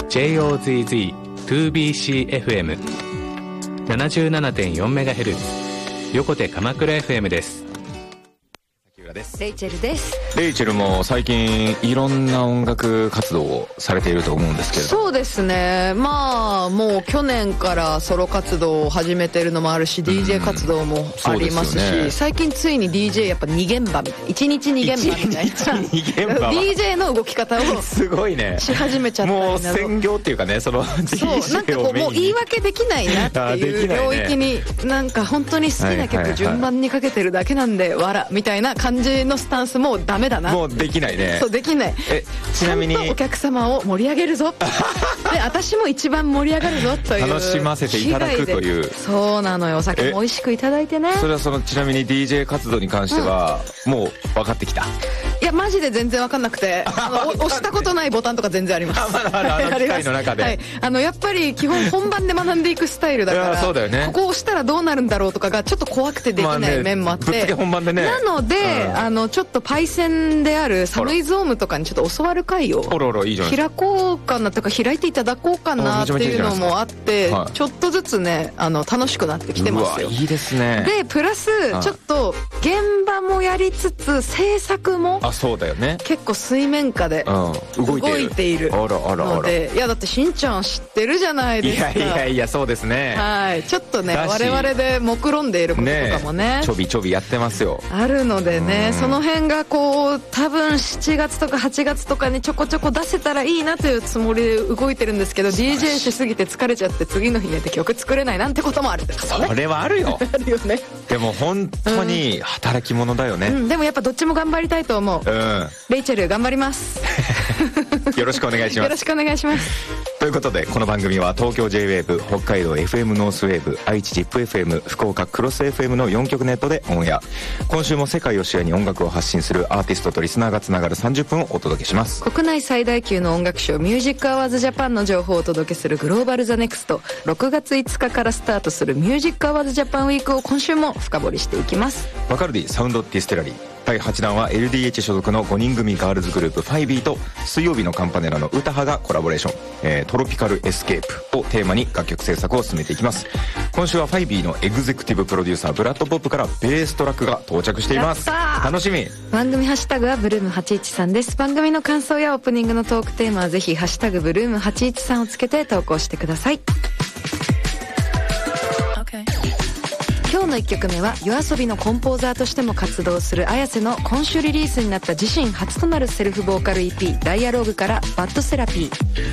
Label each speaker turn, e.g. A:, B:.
A: JOZZ2BCFM77.4MHz 横手鎌倉 FM です。
B: レイチェルです。
C: レイチェルも最近いろんな音楽活動をされていると思うんですけれど。
B: そうですね、まあもう去年からソロ活動を始めてるのもあるし、DJ 活動もありますし、ね、最近ついに DJ やっぱ2現場みたいな、1日2現場みたいなDJ の動き方を
C: すごいね
B: し始めちゃったりなど、
C: もう専業っていうかね、その DJ
B: なんかこうもう言い訳できないなっていう領域に、なんか本当に好きな曲順番にかけてるだけなんでわらみたいな感じのスタンスもうダメだな、
C: もうできないね。
B: そうできない。
C: ちなみに
B: ちゃんとお客様を盛り上げるぞで私も一番盛り上がるぞという、
C: 楽しませていただくという。
B: そうなのよ、お酒も美味しくいただいてね。
C: それはちなみに DJ 活動に関しては、もう分かってきた？
B: いやマジで全然分かんなくて押したことないボタンとか全然あります。
C: まだまだ機械の中で、
B: はい、やっぱり基本本番で学んでいくスタイルだから
C: そうだよね、
B: ここを押したらどうなるんだろうとかがちょっと怖くてできない面もあって、
C: ぶっつけ本番でね。
B: なので、ちょっとパイセンであるサムイゾームとかにちょっと教わる会を開こうかなとか、開いていただこうかなっていうのもあって、ちょっとずつね楽しくなってきてますよ。
C: うわいいですね。
B: でプラスちょっと現場もやりつつ制作も
C: そうだよね、
B: 結構水面下で動いているので、いやだってしんちゃん知ってるじゃないですか。
C: いやそうですね。
B: はい、ちょっとね我々で目論んでいることとかもね
C: ちょびちょびやってますよ。
B: あるのでね、その辺がこう多分7月とか8月とかにちょこちょこ出せたらいいなというつもりで動いてるんですけど、 DJ しすぎて疲れちゃって次の日寝て曲作れないなんてこともあるんですよね。
C: それはあるよ
B: あるよね。
C: でも本当に働き者だよね、
B: でもやっぱどっちも頑張りたいと思う、レイチェル頑張ります
C: よろしくお願いします。
B: よろしくお願いします。
C: ということでこの番組は東京 JWAVE、 北海道 FM ノースウェーブ、愛知 ZIPFM、 福岡クロス FM の4局ネットでオンエア。今週も世界を視野に音楽を発信するアーティストとリスナーがつながる30分をお届けします。
B: 国内最大級の音楽賞ミュージックアワーズジャパンの情報をお届けするグローバルザネクスト、6月5日からスタートするミュージックアワーズジャパンウィークを今週も深掘りしていきます。
C: バカルディサウンドディステラリー第8弾は LDH 所属の5人組ガールズグループファイビーと水曜日のカンパネラの歌派がコラボレーション、トロピカルエスケープをテーマに楽曲制作を進めていきます。今週はファイビーのエグゼクティブプロデューサーブラッドポップからベーストラックが到着しています。楽しみ。
B: 番組ハッシュタグはブルーム813です。番組の感想やオープニングのトークテーマはぜひハッシュタグブルーム813をつけて投稿してください。今日の1曲目はYOASOBIのコンポーザーとしても活動する綾瀬の今週リリースになった自身初となるセルフボーカル EP ダイアローグからバッドセラピー。